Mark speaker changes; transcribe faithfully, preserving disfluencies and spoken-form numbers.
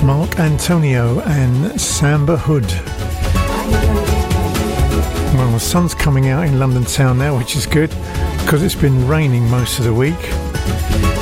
Speaker 1: Mark Antonio and Samba Hood. Well, the sun's coming out in London town now, which is good because it's been raining most of the week.